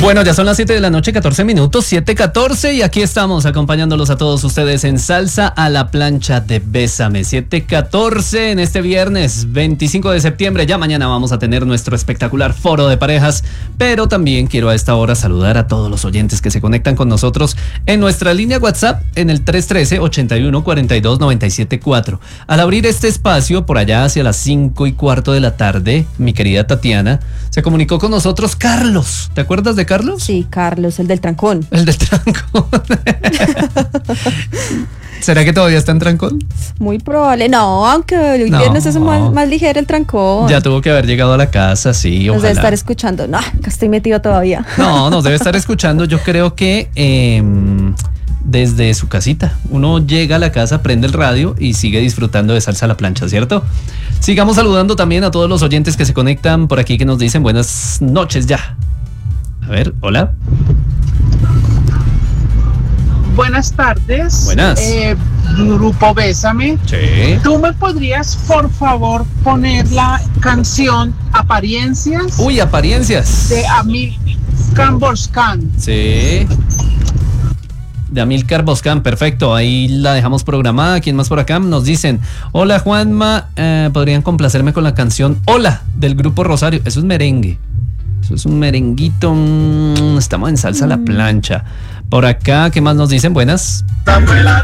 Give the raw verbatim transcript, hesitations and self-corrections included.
Bueno, ya son las siete de la noche, catorce minutos, siete catorce, y aquí estamos acompañándolos a todos ustedes en Salsa a la Plancha de Bésame. siete catorce en este viernes veinticinco de septiembre. Ya mañana vamos a tener nuestro espectacular foro de parejas, pero también quiero a esta hora saludar a todos los oyentes que se conectan con nosotros en nuestra línea WhatsApp en el tres uno tres, ochenta y uno, cuarenta y dos, noventa y siete cuatro. Al abrir este espacio por allá hacia las cinco y cuarto de la tarde, mi querida Tatiana, se comunicó con nosotros Carlos. ¿Te acuerdas de Carlos? Sí, Carlos, el del trancón. El del trancón. ¿Será que todavía está en trancón? Muy probable. No, aunque el No. viernes es más, más ligero el trancón. Ya tuvo que haber llegado a la casa, sí, Nos ojalá. debe estar escuchando. No, que estoy metido todavía. No, nos debe estar escuchando. Yo creo que eh, desde su casita. Uno llega a la casa, prende el radio y sigue disfrutando de Salsa a la Plancha, ¿cierto? Sigamos saludando también a todos los oyentes que se conectan por aquí, que nos dicen buenas noches ya. A ver, hola. Buenas tardes. Buenas. Eh, Grupo Bésame. Sí. ¿Tú me podrías, por favor, poner la canción Apariencias Uy, apariencias. de Amilcar Boscan? Sí. De Amilcar Boscan, perfecto. Ahí la dejamos programada. ¿Quién más por acá? Nos dicen, hola Juanma, eh, ¿podrían complacerme con la canción Hola del Grupo Rosario? Eso es merengue. Eso es un merenguito. mm, Estamos en Salsa a la Plancha. Por acá, ¿qué más nos dicen? Buenas.